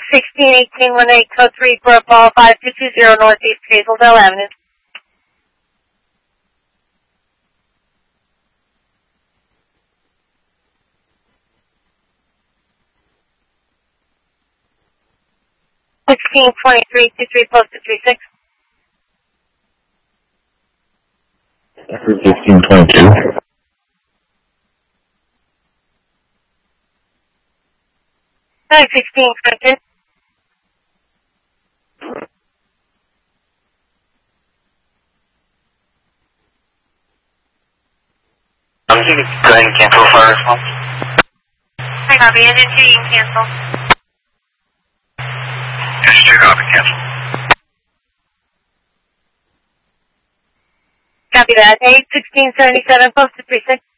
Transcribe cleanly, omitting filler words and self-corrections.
161818, code 3 for a ball 5220 Northeast Hazeldale Avenue. Sixteen 2323 posted 36. 1622. Hi, 1622. Go ahead and cancel fire response. Hi, copy. Engine 2, you can cancel. Engine 2, copy, cancel. Copy that. 81677 posted 36.